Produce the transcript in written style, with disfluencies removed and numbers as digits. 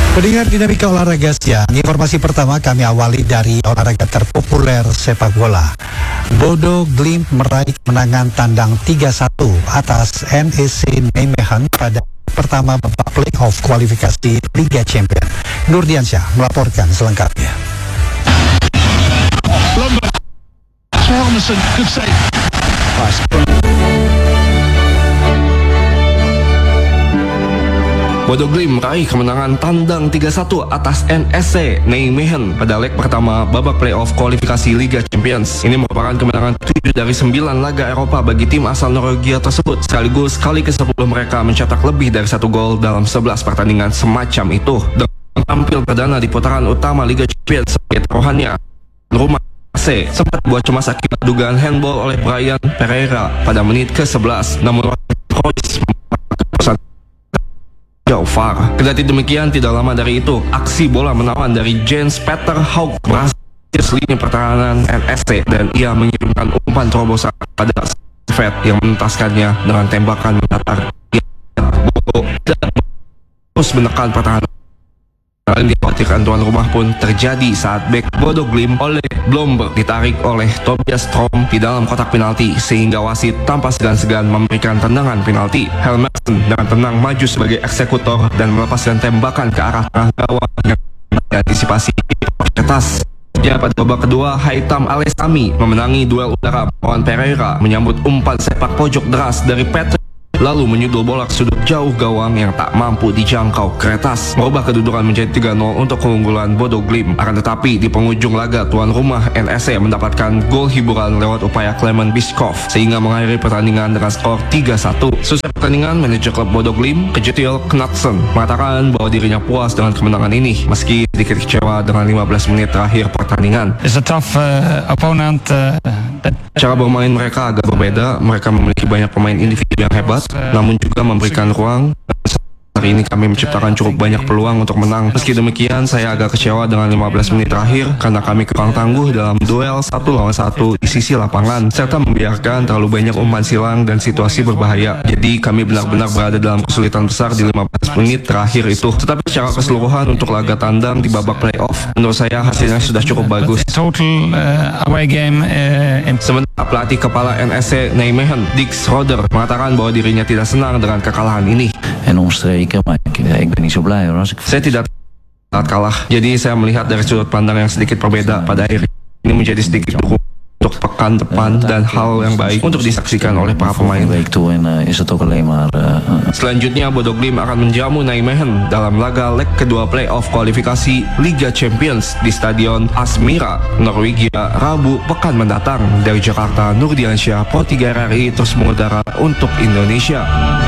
Pendengar Dinamika Olahraga Siang, informasi pertama kami awali dari olahraga terpopuler sepak bola. Bodo Glimt meraih kemenangan tandang 3-1 atas NEC Nijmegen pada pertama babak play-off kualifikasi Liga Champions. Nurdiansyah melaporkan selengkapnya. Bodo Glimt meraih kemenangan tandang 3-1 atas NEC Nijmegen pada leg pertama babak playoff kualifikasi Liga Champions. Ini merupakan kemenangan 7 dari 9 laga Eropa bagi tim asal Norwegia tersebut, sekaligus kali ke-10 mereka mencetak lebih dari 1 gol dalam 11 pertandingan semacam itu. Dengan tampil perdana di putaran utama Liga Champions sebagai taruhannya, rumah NEC sempat buat cemas akibat dugaan handball oleh Brian Pereira pada menit ke-11, namun Royce VAR. Kendati demikian, tidak lama dari itu, aksi bola menawan dari Jens Peter Haug berhasil lini pertahanan NEC dan ia mengirimkan umpan terobosan pada Svet yang menuntaskannya dengan tembakan mendatar. Bodo dan terus menekan pertahanan. Yang dikhawatirkan tuan rumah pun terjadi saat bek Bodo Glimt oleh Blomberg ditarik oleh Tobias Strom di dalam kotak penalti, sehingga wasit tanpa segan-segan memberikan tendangan penalti. Helmersen dengan tenang maju sebagai eksekutor dan melepaskan tembakan ke arah tengah gawang yang diantisipasi kertas. Ya, pada babak kedua, Haitham Alesami memenangi duel udara melawan Pereira, menyambut umpan sepak pojok deras dari Peter, lalu menyudul bola ke sudut jauh gawang yang tak mampu dijangkau Kretas, merubah kedudukan menjadi 3-0 untuk keunggulan Bodo Glimt. Akan tetapi di penghujung laga, tuan rumah NEC mendapatkan gol hiburan lewat upaya Clement Biskov, sehingga mengakhiri pertandingan dengan skor 3-1. Selesai pertandingan, manajer klub Bodo Glimt, Kjetil Knudsen, mengatakan bahwa dirinya puas dengan kemenangan ini, meski sedikit kecewa dengan 15 menit terakhir pertandingan. It's a tough opponent. Cara bermain mereka agak berbeda. Mereka memiliki banyak pemain individu yang hebat, namun juga memberikan ruang. Hari ini kami menciptakan cukup banyak peluang untuk menang. Meski demikian, saya agak kecewa dengan 15 menit terakhir karena kami kurang tangguh dalam duel 1 lawan 1 di sisi lapangan, serta membiarkan terlalu banyak umpan silang dan situasi berbahaya. Jadi kami benar-benar berada dalam kesulitan besar di 15 menit terakhir itu. Tetapi secara keseluruhan untuk laga tandang di babak playoff, menurut saya hasilnya sudah cukup bagus. Total away game. Sementara pelatih kepala NEC Nijmegen, Dick Schroeder, mengatakan bahwa dirinya tidak senang dengan kekalahan ini. En omstreken, maar ik ben niet zo blij hoor. Saya tidak saat kalah, jadi saya melihat dari sudut pandang yang sedikit berbeda. Pada akhir ini menjadi sedikit dukungan untuk pekan depan dan hal yang baik untuk disaksikan oleh para pemain. Selanjutnya, Bodo Glimt akan menjamu Nijmegen dalam laga leg kedua playoff kualifikasi Liga Champions di Stadion Asmira, Norwegia, Rabu pekan mendatang. Dari Jakarta, Nurdiansyah, Pro 3 RRI terus mengudara untuk Indonesia.